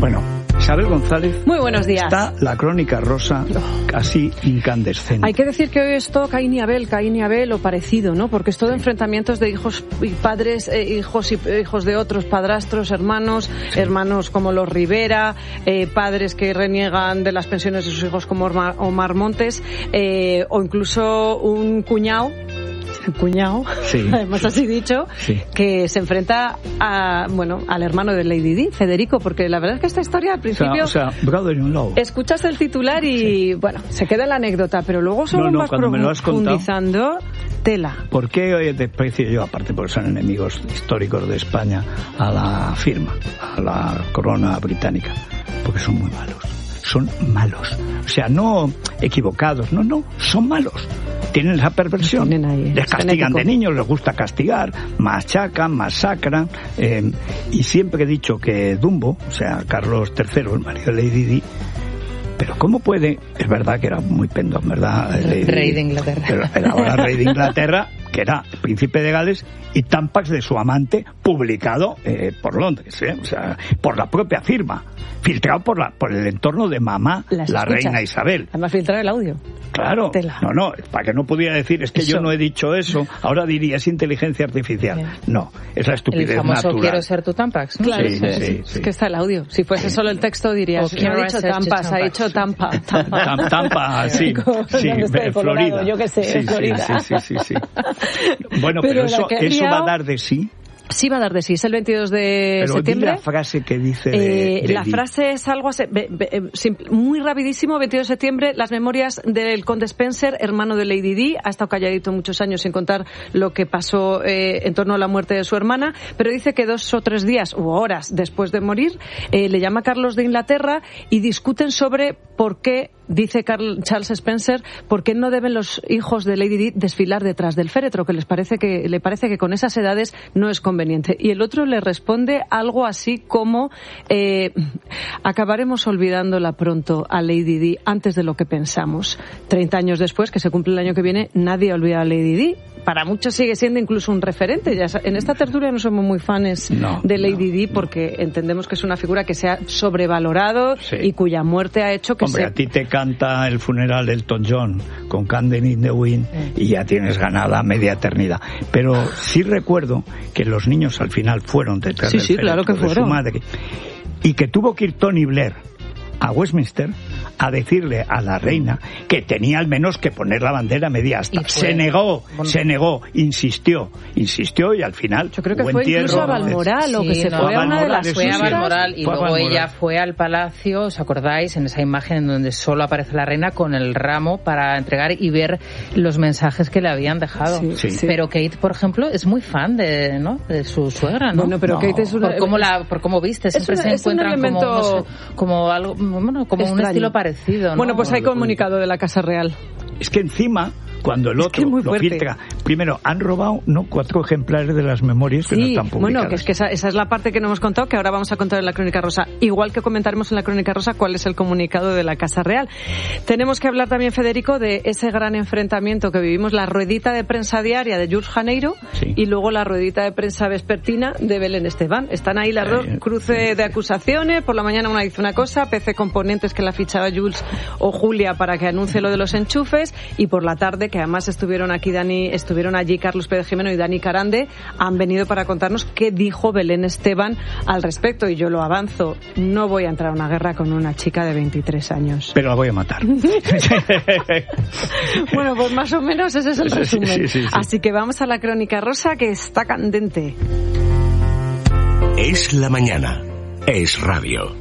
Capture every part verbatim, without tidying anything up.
Bueno, Isabel González. Muy buenos días. Está la crónica rosa casi incandescente. Hay que decir que hoy es todo Caín y Abel, Caín y Abel o parecido, ¿no? Porque es todo enfrentamientos de hijos y padres, eh, hijos y hijos de otros, padrastros, hermanos, sí. hermanos como los Rivera, eh, padres que reniegan de las pensiones de sus hijos como Omar, Omar Montes, eh, o incluso un cuñado. cuñado, sí, además sí. así dicho, sí. que se enfrenta a, bueno, al hermano de Lady Di, Federico, porque la verdad es que esta historia al principio, o sea, o sea brother-in-law. Escuchas el titular y sí. bueno, se queda la anécdota, pero luego solo no, no, vas profundizando, tela. ¿Por qué desprecio yo, aparte porque son enemigos históricos de España, a la firma, a la corona británica? Porque son muy malos. Son malos. O sea, no equivocados, no, no, son malos. Tienen esa perversión. Tienen ahí, les castigan genético. De niños, les gusta castigar, machacan, masacran. Eh, y siempre he dicho que Dumbo, o sea, Carlos tercero, el marido de Lady Di, pero ¿cómo puede? Es verdad que era muy pendón, ¿verdad? Lady rey de Inglaterra. Pero era ahora rey de Inglaterra, que era el príncipe de Gales, y Tampax de su amante, publicado eh, por Londres, ¿eh? O sea, por la propia firma, filtrado por la por el entorno de mamá, Las la escuchas. reina Isabel. Además, filtrar el audio. Claro, Tela. no, no, para que no pudiera decir, es que eso. Yo no he dicho eso, ahora diría, es inteligencia artificial. Bien. No, es la estupidez natural. El famoso natural. quiero ser tu Tampax, ¿no? Claro, sí, sí, sí, sí, sí. Es que está el audio. Si fuese solo el texto dirías, no ha dicho Tampas, ha dicho Tampa. Tampa, Tampa sí, sí, Florida. Yo qué sé, sí, Florida. Sí, sí, sí, sí, sí. Bueno, pero, pero eso, eso va a dar de sí. Sí va a dar de sí, es el veintidós de Pero septiembre. Pero la frase que dice de, eh, de La frase es algo así, be, be, simple, muy rapidísimo, veintidós de septiembre, las memorias del conde Spencer, hermano de Lady Di, ha estado calladito muchos años sin contar lo que pasó eh, en torno a la muerte de su hermana, pero dice que dos o tres días u horas después de morir, eh, le llama Carlos de Inglaterra y discuten sobre por qué, dice Carl, Charles Spencer, por qué no deben los hijos de Lady Di desfilar detrás del féretro, que les parece que le parece que con esas edades no es conveniente. Y el otro le responde algo así como eh, acabaremos olvidándola pronto a Lady Di antes de lo que pensamos. Treinta años después, que se cumple el año que viene, nadie olvida a Lady Di. Para muchos sigue siendo incluso un referente. Ya en esta tertulia no somos muy fans no, de Lady no, Di porque no. entendemos que es una figura que se ha sobrevalorado sí. y cuya muerte ha hecho que Hombre, se... a ti te canta el funeral de Elton John con Candle in the Wind sí. y ya tienes ganada media eternidad. Pero sí recuerdo que los niños al final fueron detrás sí, del sí, claro que de fueron. su madre y que tuvo que ir Tony Blair a Westminster a decirle a la reina que tenía al menos que poner la bandera media asta. Se negó, bueno. se negó, insistió, insistió y al final yo creo que fue incluso a Balmoral o que sí, se no, fue a una de las fue a Balmoral y fue luego Balmoral. Ella fue al palacio, ¿os acordáis? En esa imagen en donde solo aparece la reina con el ramo para entregar y ver los mensajes que le habían dejado. Sí, sí. Pero Kate, por ejemplo, es muy fan de, ¿no? de su suegra, ¿no? Bueno, pero no. Kate es una... Por cómo, la, por cómo viste, siempre una, se encuentran elemento... como, no sé, como algo, bueno, como extraño. Un estilo parecido, ¿no? Bueno, pues hay comunicado de la Casa Real. Es que encima, cuando el otro lo filtra, primero, han robado no cuatro ejemplares de las memorias que sí, no están publicadas. Bueno, que es que esa, esa es la parte que no hemos contado, que ahora vamos a contar en la Crónica Rosa. Igual que comentaremos en la Crónica Rosa cuál es el comunicado de la Casa Real. Tenemos que hablar también, Federico, de ese gran enfrentamiento que vivimos, la ruedita de prensa diaria de Jules Janeiro sí. y luego la ruedita de prensa vespertina de Belén Esteban. Están ahí las dos, cruce sí. de acusaciones. Por la mañana una dice una cosa, P C Componentes que la fichaba Jules o Julia para que anuncie lo de los enchufes, y por la tarde, que además estuvieron aquí Dani, estuvieron allí Carlos Pérez Jimeno y Dani Carande, han venido para contarnos qué dijo Belén Esteban al respecto. Y yo lo avanzo, no voy a entrar a una guerra con una chica de veintitrés años. Pero la voy a matar. Bueno, pues más o menos ese es el resumen. Sí, sí, sí, sí. Así que vamos a la Crónica Rosa, que está candente. Es la mañana. Es radio.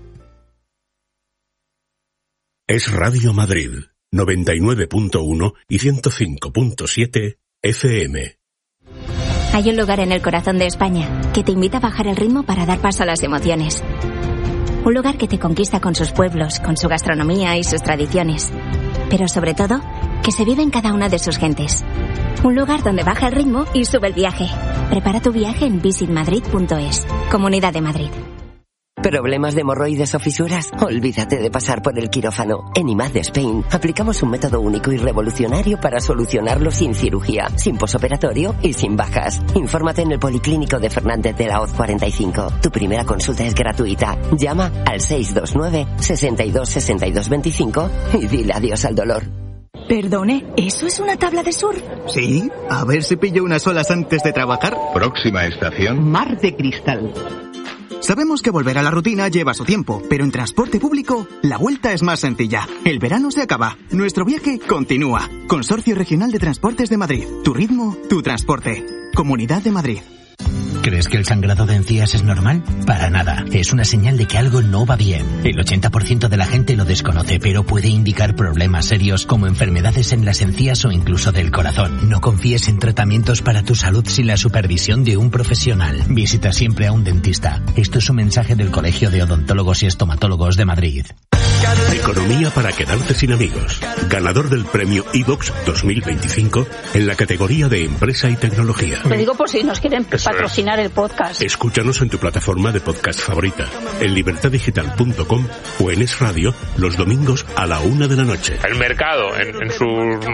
Es Radio Madrid. noventa y nueve punto uno y ciento cinco punto siete F M. Hay un lugar en el corazón de España que te invita a bajar el ritmo para dar paso a las emociones. Un lugar que te conquista con sus pueblos, con su gastronomía y sus tradiciones. Pero sobre todo, que se vive en cada una de sus gentes. Un lugar donde baja el ritmo y sube el viaje. Prepara tu viaje en visit madrid punto es. Comunidad de Madrid. ¿Problemas de hemorroides o fisuras? Olvídate de pasar por el quirófano. En I M A D Spain aplicamos un método único y revolucionario para solucionarlo sin cirugía, sin posoperatorio y sin bajas. Infórmate en el Policlínico de Fernández de la Hoz cuarenta y cinco. Tu primera consulta es gratuita. Llama al seis dos nueve, sesenta y dos, sesenta y dos veinticinco y dile adiós al dolor. Perdone, ¿eso es una tabla de surf? Sí, a ver si pillo unas olas antes de trabajar. Próxima estación, Mar de Cristal. Sabemos que volver a la rutina lleva su tiempo, pero en transporte público la vuelta es más sencilla. El verano se acaba, nuestro viaje continúa. Consorcio Regional de Transportes de Madrid. Tu ritmo, tu transporte. Comunidad de Madrid. ¿Crees que el sangrado de encías es normal? Para nada. Es una señal de que algo no va bien. El ochenta por ciento de la gente lo desconoce, pero puede indicar problemas serios como enfermedades en las encías o incluso del corazón. No confíes en tratamientos para tu salud sin la supervisión de un profesional. Visita siempre a un dentista. Esto es un mensaje del Colegio de Odontólogos y Estomatólogos de Madrid. Economía para quedarte sin amigos. Ganador del premio iVox dos mil veinticinco en la categoría de Empresa y Tecnología. Lo digo por si nos quieren Eso patrocinar es. el podcast. Escúchanos en tu plataforma de podcast favorita, en libertad digital punto com o en Es Radio los domingos a la una de la noche. El mercado en, en su...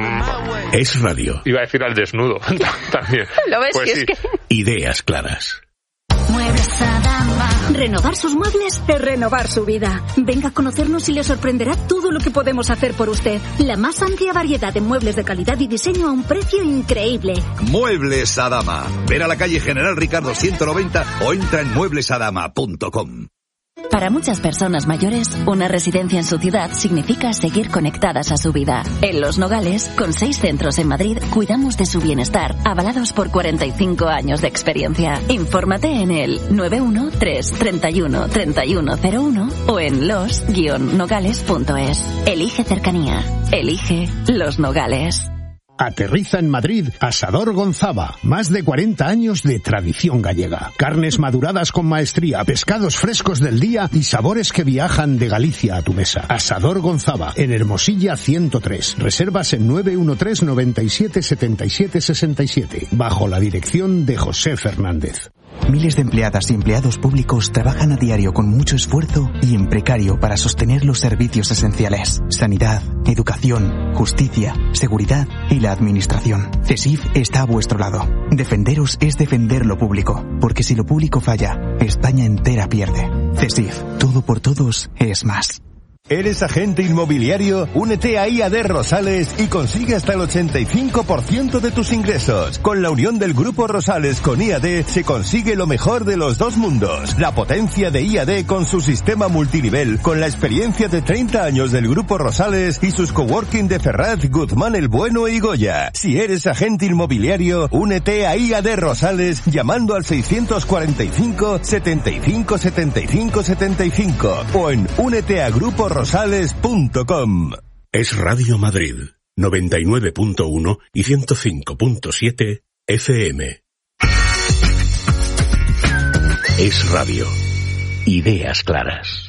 Es Radio. Iba a decir al desnudo también. ¿Lo ves? Pues Si es sí. que... Ideas claras. Muebles Adama. Renovar sus muebles es renovar su vida. Venga a conocernos y le sorprenderá todo lo que podemos hacer por usted. La más amplia variedad de muebles de calidad y diseño a un precio increíble. Muebles Adama. Ven a la calle General Ricardo ciento noventa o entra en muebles adama punto com. Para muchas personas mayores, una residencia en su ciudad significa seguir conectadas a su vida. En Los Nogales, con seis centros en Madrid, cuidamos de su bienestar, avalados por cuarenta y cinco años de experiencia. Infórmate en el nueve uno tres, treinta y uno, treinta y uno cero uno o en los guion nogales punto es. Elige cercanía. Elige Los Nogales. Aterriza en Madrid Asador Gonzava. Más de cuarenta años de tradición gallega. Carnes maduradas con maestría, pescados frescos del día y sabores que viajan de Galicia a tu mesa. Asador Gonzava, en Hermosilla ciento tres. Reservas en nueve uno tres, noventa y siete, setenta y siete, sesenta y siete. Bajo la dirección de José Fernández. Miles de empleadas y empleados públicos trabajan a diario con mucho esfuerzo y en precario para sostener los servicios esenciales. Sanidad, educación, justicia, seguridad y la administración. CESIF está a vuestro lado. Defenderos es defender lo público, porque si lo público falla, España entera pierde. CESIF, todo por todos es más. ¿Eres agente inmobiliario? Únete a I A D Rosales y consigue hasta el ochenta y cinco por ciento de tus ingresos. Con la unión del Grupo Rosales con I A D se consigue lo mejor de los dos mundos. La potencia de I A D con su sistema multinivel, con la experiencia de treinta años del Grupo Rosales y sus coworking de Ferraz, Guzmán el Bueno y Goya. Si eres agente inmobiliario, únete a I A D Rosales llamando al seiscientos cuarenta y cinco, setenta y cinco, setenta y cinco, setenta y cinco o en únete a Grupo Rosales punto com. Es Radio Madrid, noventa y nueve punto uno y ciento cinco punto siete F M. Es Radio. Ideas claras.